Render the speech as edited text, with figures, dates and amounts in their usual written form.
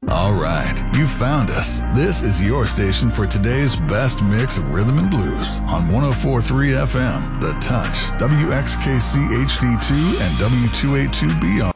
All right, you found us. This is your station for today's best mix of rhythm and blues on 104.3 FM, The Touch, WXKC HD2 and W282B